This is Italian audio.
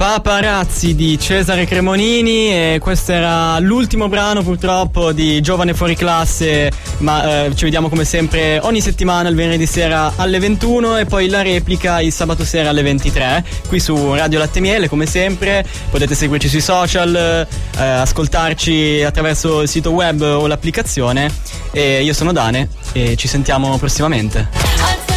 Paparazzi di Cesare Cremonini, e questo era l'ultimo brano purtroppo di Giovane Fuori Classe, ma ci vediamo come sempre ogni settimana il venerdì sera alle 21 e poi la replica il sabato sera alle 23 qui su Radio Latte Miele. Come sempre potete seguirci sui social, ascoltarci attraverso il sito web o l'applicazione, e io sono Dane e ci sentiamo prossimamente.